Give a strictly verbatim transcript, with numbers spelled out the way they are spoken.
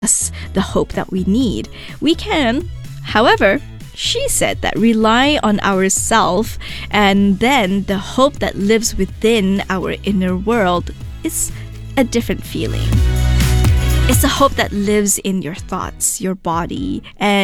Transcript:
us the hope that we need. We can, however, she said that rely on ourself, and then the hope that lives within our inner world is a different feeling. It's a hope that lives in your thoughts, your body, and